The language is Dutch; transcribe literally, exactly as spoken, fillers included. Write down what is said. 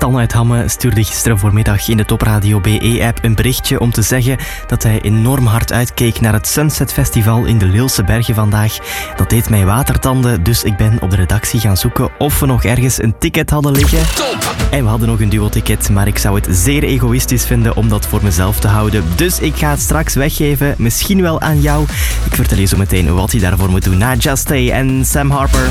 Stan uit Hamme stuurde gisteren voormiddag in de Top Radio B E-app een berichtje om te zeggen dat hij enorm hard uitkeek naar het Sunset Festival in de Leelse Bergen vandaag. Dat deed mij watertanden, dus ik ben op de redactie gaan zoeken of we nog ergens een ticket hadden liggen. Top! En we hadden nog een duo-ticket, maar ik zou het zeer egoïstisch vinden om dat voor mezelf te houden. Dus ik ga het straks weggeven, misschien wel aan jou. Ik vertel je zo meteen wat je daarvoor moet doen na Just Stay en Sam Harper.